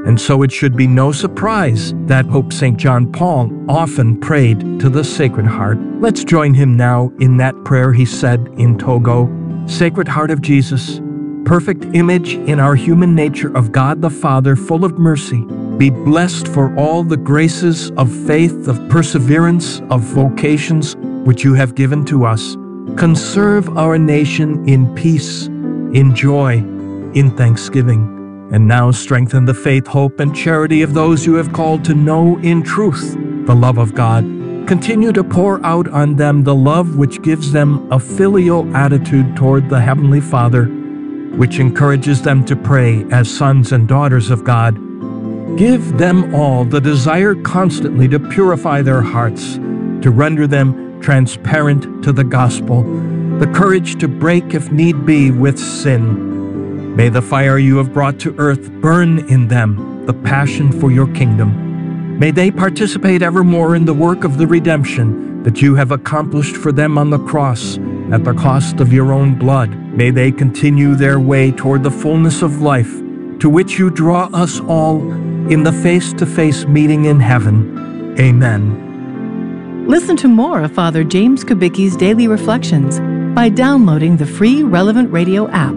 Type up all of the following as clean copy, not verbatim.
And so it should be no surprise that Pope St. John Paul often prayed to the Sacred Heart. Let's join him now in that prayer he said in Togo. Sacred Heart of Jesus, perfect image in our human nature of God the Father, full of mercy, be blessed for all the graces of faith, of perseverance, of vocations which you have given to us. Conserve our nation in peace, in joy, in thanksgiving. And now strengthen the faith, hope, and charity of those you have called to know in truth the love of God. Continue to pour out on them the love which gives them a filial attitude toward the Heavenly Father, which encourages them to pray as sons and daughters of God. Give them all the desire constantly to purify their hearts, to render them transparent to the gospel, the courage to break, if need be, with sin. May the fire you have brought to earth burn in them the passion for your kingdom. May they participate evermore in the work of the redemption that you have accomplished for them on the cross at the cost of your own blood. May they continue their way toward the fullness of life to which you draw us all in the face-to-face meeting in heaven. Amen. Listen to more of Father James Kubicki's Daily Reflections by downloading the free Relevant Radio app.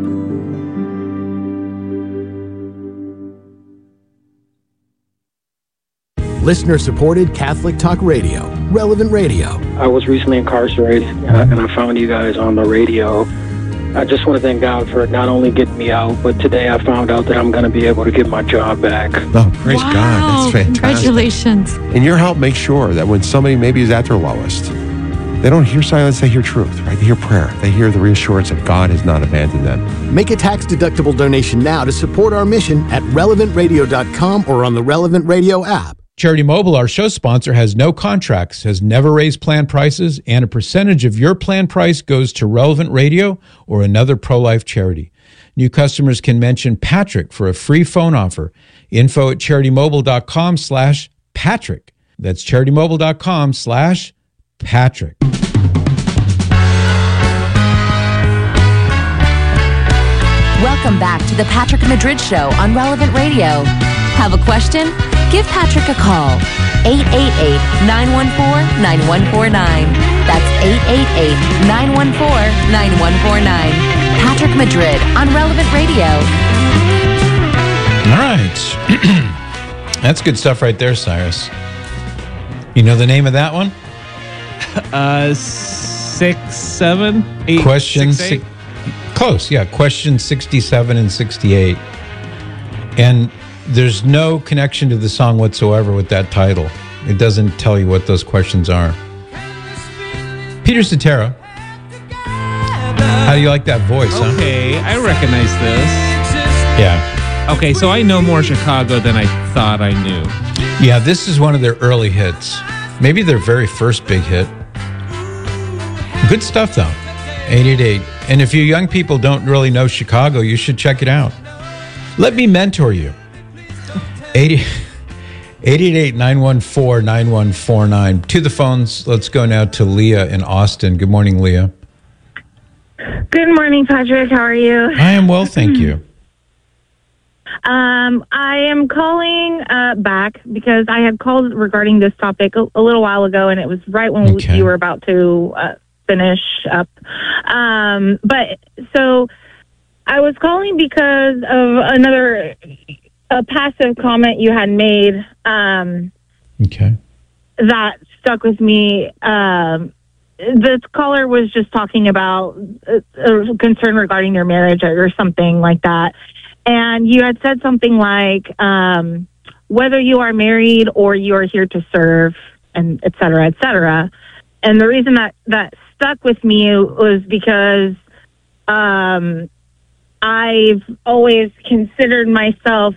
Listener-supported Catholic Talk Radio, Relevant Radio. I was recently incarcerated, and I found you guys on the radio. I just want to thank God for not only getting me out, but today I found out that I'm going to be able to get my job back. Oh, praise God. That's fantastic. Congratulations. And your help makes sure that when somebody maybe is at their lowest, they don't hear silence, they hear truth, right? They hear prayer. They hear the reassurance that God has not abandoned them. Make a tax-deductible donation now to support our mission at relevantradio.com or on the Relevant Radio app. Charity Mobile, our show sponsor, has no contracts, has never raised plan prices, and a percentage of your plan price goes to Relevant Radio or another pro-life charity. New customers can mention Patrick for a free phone offer. info@CharityMobile.com/Patrick. That's CharityMobile.com/Patrick. Welcome back to the Patrick Madrid Show on Relevant Radio. Have a question? Give Patrick a call. 888-914-9149. That's 888-914-9149. Patrick Madrid on Relevant Radio. All right. That's good stuff right there, Cyrus. You know the name of that one? 6, 7, 8. Question 6, 8. Close, yeah. Question 67 and 68. And there's no connection to the song whatsoever with that title. It doesn't tell you what those questions are. Peter Cetera. How do you like that voice, Okay, I recognize this. Yeah. Okay, so I know more Chicago than I thought I knew. Yeah, this is one of their early hits. Maybe their very first big hit. Good stuff, though. 888. And if you young people don't really know Chicago, you should check it out. Let me mentor you. 888-914-9149. To the phones. Let's go now to Leah in Austin. Good morning, Leah. Good morning, Patrick. How are you? I am well, thank you. I am calling back because I had called regarding this topic a little while ago, and it was right when you were about to finish up. But so I was calling because of another passive comment you had made that stuck with me. The caller was just talking about a concern regarding your marriage or something like that. And you had said something like, whether you are married or you are here to serve, and et cetera, et cetera. And the reason that stuck with me was because I've always considered myself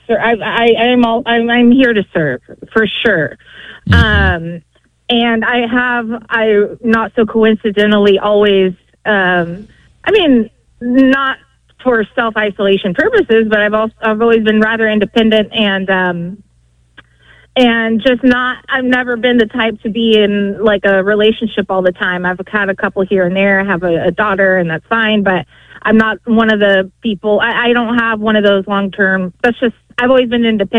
I'm here to serve for sure. And I not so coincidentally always, not for self-isolation purposes, but I've always been rather independent and just I've never been the type to be in like a relationship all the time. I've had a couple here and there. I have a daughter, and that's fine, but I'm not one of the people, I don't have one of those long-term, I've always been independent.